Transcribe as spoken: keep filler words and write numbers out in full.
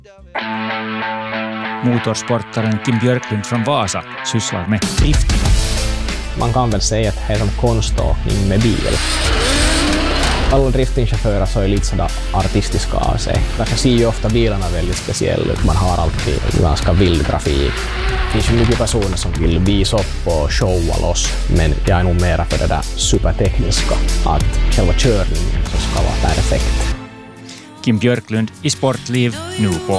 Motorsportaren Kim Björklund från Vasa sysslar med drifting. Man kan väl säga att det är som konståkning med bil. Alla driftingchaufförer så är lite sådär artistiska av sig. Därför ser ju ofta bilarna väldigt speciella ut. Man har alltid ganska vild grafik. Det finns ju mycket personer som vill visa upp och showa loss. Men jag är nog mera för det där supertekniska. Att själva körningen så ska vara perfekt. Kim Björklund i Sportliv nu på